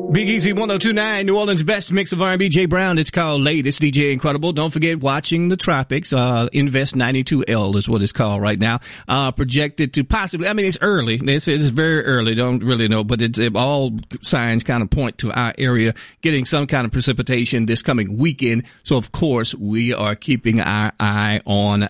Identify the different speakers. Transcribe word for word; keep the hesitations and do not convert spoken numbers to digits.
Speaker 1: Big Easy one oh two point nine, New Orleans' best mix of R and B. Jay Brown, it's called Latest. D J Incredible. Don't forget Watching the Tropics. Uh, Invest ninety-two L is what it's called right now. Uh, projected to possibly, I mean, it's early. It's, it's very early. Don't really know, but it's, it, all signs kind of point to our area getting some kind of precipitation this coming weekend. So, of course, we are keeping our eye on